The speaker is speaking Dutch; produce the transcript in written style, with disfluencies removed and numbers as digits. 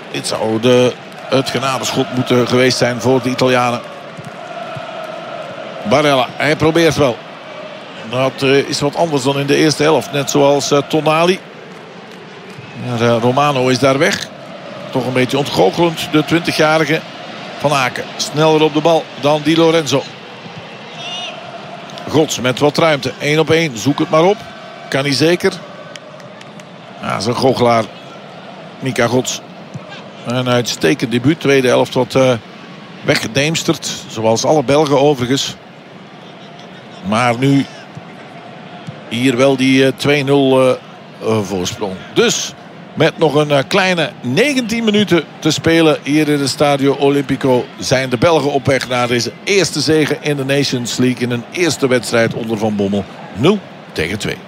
Dit zou het genadeschot moeten geweest zijn voor de Italianen. Barella, hij probeert wel. Dat is wat anders dan in de eerste helft. Net zoals Tonali. Maar, Romano is daar weg. Toch een beetje ontgoochelend, de 20-jarige Van Aken. Sneller op de bal dan Di Lorenzo. Gods met wat ruimte. 1 op 1. Zoek het maar op. Kan hij zeker. Ja, zijn goochelaar. Mika Gods. Een uitstekend debuut. Tweede helft wat weggedeemsterd. Zoals alle Belgen overigens. Maar nu hier wel die 2-0 voorsprong. Dus met nog een kleine 19 minuten te spelen hier in het Stadio Olimpico zijn de Belgen op weg naar deze eerste zege in de Nations League in een eerste wedstrijd onder Van Bommel. 0-2.